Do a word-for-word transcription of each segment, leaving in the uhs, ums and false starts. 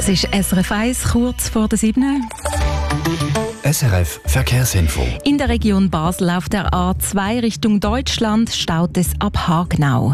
Es ist S R F eins, kurz vor der sieben. S R F Verkehrsinfo. In der Region Basel auf der A zwei Richtung Deutschland staut es ab Hagenau.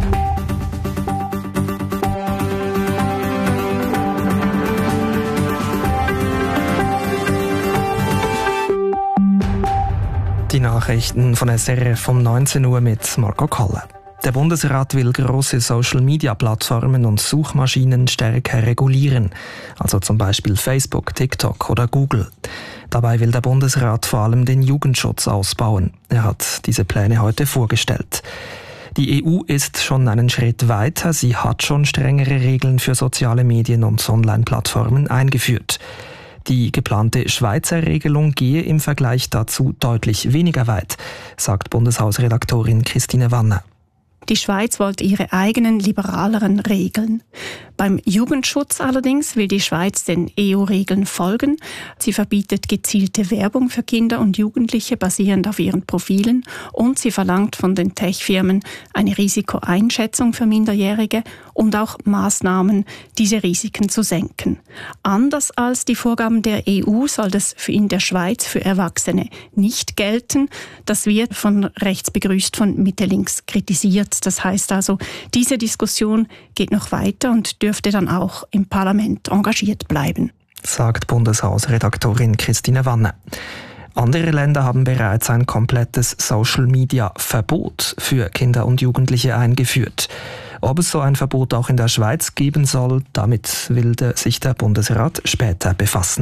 Die Nachrichten von S R F um neunzehn Uhr mit Marco Kalle. Der Bundesrat will grosse Social-Media-Plattformen und Suchmaschinen stärker regulieren, also zum Beispiel Facebook, TikTok oder Google. Dabei will der Bundesrat vor allem den Jugendschutz ausbauen. Er hat diese Pläne heute vorgestellt. Die E U ist schon einen Schritt weiter. Sie hat schon strengere Regeln für soziale Medien und Online-Plattformen eingeführt. Die geplante Schweizer Regelung gehe im Vergleich dazu deutlich weniger weit, sagt Bundeshausredaktorin Christine Wanner. Die Schweiz wollte ihre eigenen liberaleren Regeln. Beim Jugendschutz allerdings will die Schweiz den E U-Regeln folgen. Sie verbietet gezielte Werbung für Kinder und Jugendliche basierend auf ihren Profilen und sie verlangt von den Tech-Firmen eine Risikoeinschätzung für Minderjährige und auch Maßnahmen, diese Risiken zu senken. Anders als die Vorgaben der E U soll das in der Schweiz für Erwachsene nicht gelten. Das wird von rechts begrüßt, von Mitte links kritisiert. Das heißt also, diese Diskussion geht noch weiter und dürfte dann auch im Parlament engagiert bleiben, sagt Bundeshausredaktorin Christine Wanner. Andere Länder haben bereits ein komplettes Social-Media-Verbot für Kinder und Jugendliche eingeführt. Ob es so ein Verbot auch in der Schweiz geben soll, damit will sich der Bundesrat später befassen.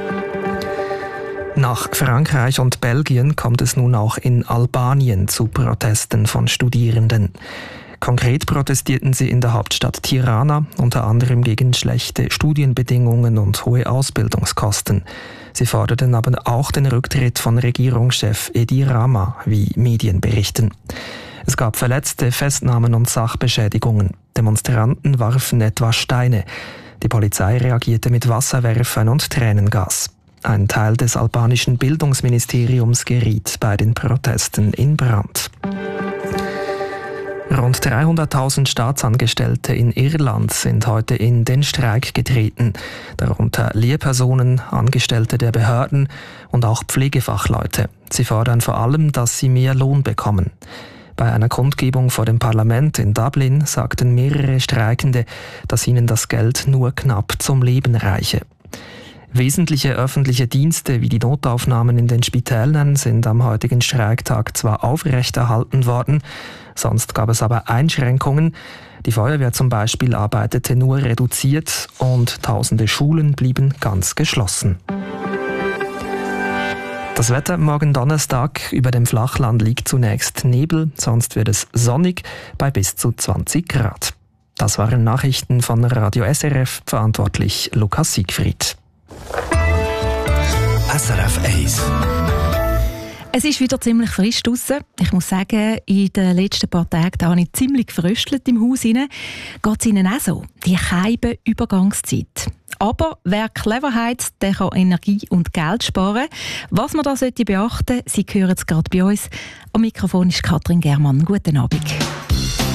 Nach Frankreich und Belgien kommt es nun auch in Albanien zu Protesten von Studierenden. Konkret protestierten sie in der Hauptstadt Tirana, unter anderem gegen schlechte Studienbedingungen und hohe Ausbildungskosten. Sie forderten aber auch den Rücktritt von Regierungschef Edi Rama, wie Medien berichten. Es gab Verletzte, Festnahmen und Sachbeschädigungen. Demonstranten warfen etwa Steine. Die Polizei reagierte mit Wasserwerfern und Tränengas. Ein Teil des albanischen Bildungsministeriums geriet bei den Protesten in Brand. Rund dreihunderttausend Staatsangestellte in Irland sind heute in den Streik getreten, darunter Lehrpersonen, Angestellte der Behörden und auch Pflegefachleute. Sie fordern vor allem, dass sie mehr Lohn bekommen. Bei einer Kundgebung vor dem Parlament in Dublin sagten mehrere Streikende, dass ihnen das Geld nur knapp zum Leben reiche. Wesentliche öffentliche Dienste wie die Notaufnahmen in den Spitälern sind am heutigen Streiktag zwar aufrechterhalten worden, sonst gab es aber Einschränkungen. Die Feuerwehr zum Beispiel arbeitete nur reduziert und tausende Schulen blieben ganz geschlossen. Das Wetter morgen Donnerstag: über dem Flachland liegt zunächst Nebel, sonst wird es sonnig bei bis zu zwanzig Grad. Das waren Nachrichten von Radio S R F, verantwortlich Lukas Siegfried. S R F eins. Es ist wieder ziemlich frisch draussen. Ich muss sagen, in den letzten paar Tagen da habe ich ziemlich gefröstelt im Haus rein. Geht es Ihnen auch so? Die keibe Übergangszeit. Aber wer clever heizt, der kann Energie und Geld sparen. Was man da sollte beachten, Sie hören es gerade bei uns. Am Mikrofon ist Katrin Germann. Guten Abend.